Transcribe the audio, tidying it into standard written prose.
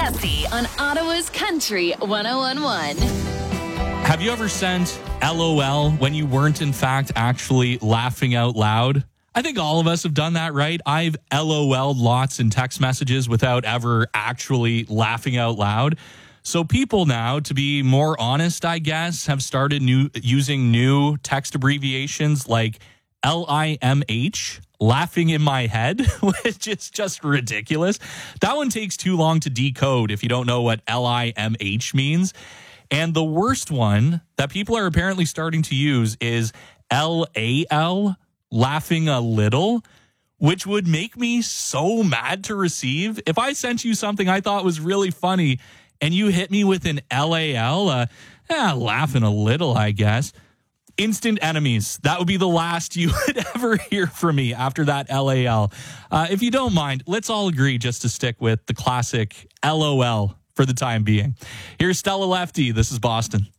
Lefty on Ottawa's Country 101.1. Have you ever sent LOL when you weren't, in fact, actually laughing out loud? I think all of us have done that, right? I've LOL'd lots in text messages without ever actually laughing out loud. So people now, to be more honest, I guess, have started using new text abbreviations like LIMH, laughing in my head, which is just ridiculous. That one takes too long to decode if you don't know what LIMH means. And the worst one that people are apparently starting to use is LAL, laughing a little, which would make me so mad to receive. If I sent you something I thought was really funny and you hit me with an LAL, laughing a little, I guess. Instant enemies. That would be the last you would ever hear from me after that LAL. If you don't mind, let's all agree just to stick with the classic LOL for the time being. Here's Stella Lefty. This is Boston.